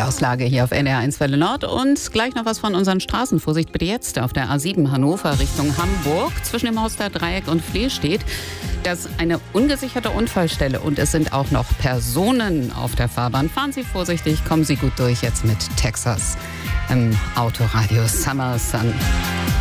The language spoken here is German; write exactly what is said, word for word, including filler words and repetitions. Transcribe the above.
Verkehrslage hier auf N D R eins Welle Nord und gleich noch was von unseren Straßen. Vorsicht bitte jetzt auf der A sieben Hannover Richtung Hamburg zwischen dem Haus der Dreieck und Flee steht. Das ist eine ungesicherte Unfallstelle und es sind auch noch Personen auf der Fahrbahn. Fahren Sie vorsichtig, kommen Sie gut durch jetzt mit Texas im Autoradio Summer Sun.